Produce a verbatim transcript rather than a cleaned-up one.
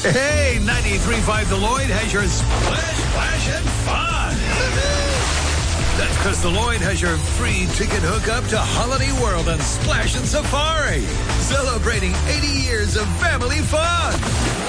Hey, ninety-three point five The Lloyd has your splash, splash, and fun. That's because the Lloyd has your free ticket hookup to Holiday World and Splash and Safari. Celebrating eighty years of family fun.